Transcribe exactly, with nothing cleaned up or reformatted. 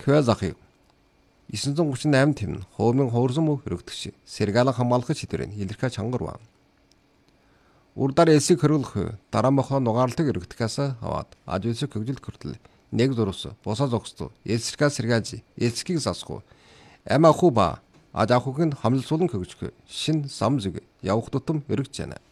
хөө захыг эссэн зуун гучин восемь тэм хоомын хоорсон мө хөрөгдөгч Сэргаалan хамгаалах шийдвэрийн илэрхэ чангар байна. Урдаар элсийг хөргөлөх дараа мохоо нугаарлыг өргөдөхөөс аваад ажуулсыг хөгжилт хүртэл нэг зурус босоо зогсдоо элсэрхээ сэргааж элсгийг засах ама хуба ажаахыг хамлсуулан хөгжих шин сам зүг явах тутам өргөж байна.